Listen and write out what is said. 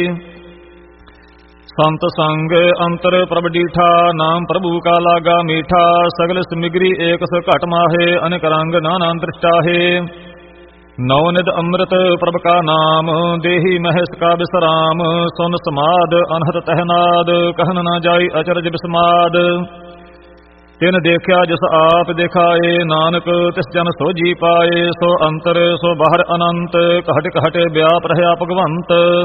ਸੰਤ ਸੰਗ ਅੰਤਰ ਪ੍ਰਭ ਡੀਠਾ, ਨਾਮ ਪ੍ਰਭੂ ਕਾ ਲਾਗਾ ਮੀਠਾ। ਸਗਲ ਸਮਿਗਰੀ ਏਕ ਸ ਘਟ ਮਾਹੇ, ਅਨੇਕ ਰੰਗ ਨਾਨਾ ਦ੍ਰਿਸ਼ਟਾਹੇ। ਨੌ ਨਿਧ ਅੰਮ੍ਰਿਤ ਪ੍ਰਭ ਕਾ ਨਾਮ, ਦੇਹੀ ਮਹਿਸ ਕਾ ਬਿਸਰਾਮ। ਸੁਨ ਸਮਾਦ ਅਨਹਤ ਤਹਿਨਾਦ, ਕਹਿਨ ਨਾ ਜਾਈ ਅਚਰਜ ਬਿਸਮਾਦ। ਤਿਨ ਦੇਖਿਆ ਜਿਸ ਆਪ ਦਿਖਾਏ, ਨਾਨਕ ਤਿਸ ਜਨ ਸੋਝੀ ਪਾਏ। ਸੋ ਅੰਤਰ ਸੋ ਬਾਹਰ ਅਨੰਤ, ਘਟ ਘਟ ਵਿਆਪ ਰਹਿਆ ਭਗਵੰਤ।